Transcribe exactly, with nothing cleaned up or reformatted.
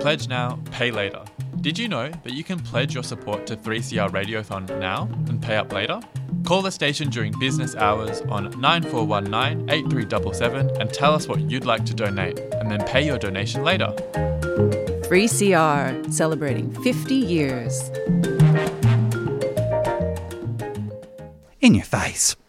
Pledge now, pay later. Did you know that you can pledge your support to three C R Radiothon now and pay up later? Call the station during business hours on nine four one nine, eight three seven seven and tell us what you'd like to donate, and then pay your donation later. three C R, celebrating fifty years. In your face.